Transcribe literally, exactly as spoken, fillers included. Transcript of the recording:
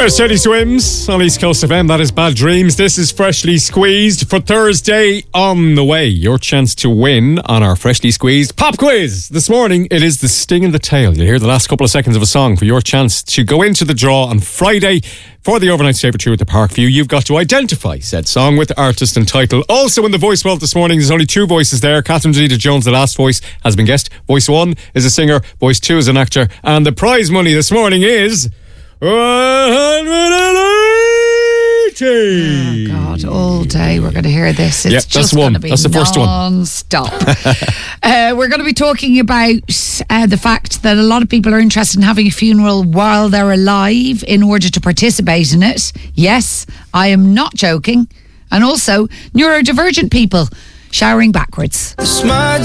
There's Teddy Swims on East Coast F M. That is Bad Dreams. This is Freshly Squeezed for Thursday on the way. Your chance to win on our Freshly Squeezed pop quiz. This morning, it is the sting in the tail. You'll hear the last couple of seconds of a song for your chance to go into the draw on Friday for the overnight stay for two at the Parkview. You've got to identify said song with artist and title. Also in the voice vault this morning, there's only two voices there. Catherine Zeta-Jones, the last voice, has been guessed. Voice one is a singer. Voice two is an actor. And the prize money this morning is one hundred eighty. Oh God, all day we're going to hear this. It's yep, just one. going to be That's the first one. non-stop. uh, we're going to be talking about uh, the fact that a lot of people are interested in having a funeral while they're alive in order to participate in it. Yes, I am not joking. And also neurodivergent people showering backwards.